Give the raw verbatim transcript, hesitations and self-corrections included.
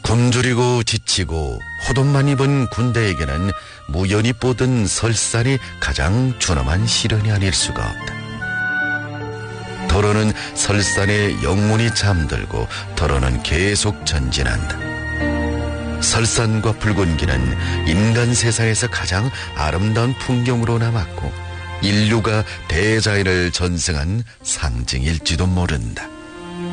굶주리고 지치고 호돈만 입은 군대에게는 무연히 뻗은 설산이 가장 준엄한 시련이 아닐 수가 없다. 도로는 설산에 영문이 잠들고 도로는 계속 전진한다. 설산과 붉은기는 인간 세상에서 가장 아름다운 풍경으로 남았고 인류가 대자연을 전승한 상징일지도 모른다.